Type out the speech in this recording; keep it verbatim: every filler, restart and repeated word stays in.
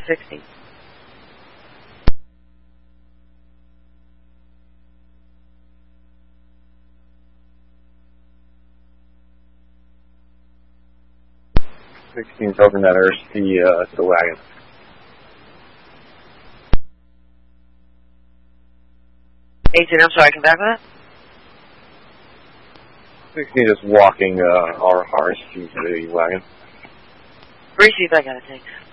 sixty. sixteen's over netters, the, uh, the wagon. eighteen, I'm sorry, come back with that? sixteen is walking, uh, our, ours to the wagon. Reese, I got it, thanks.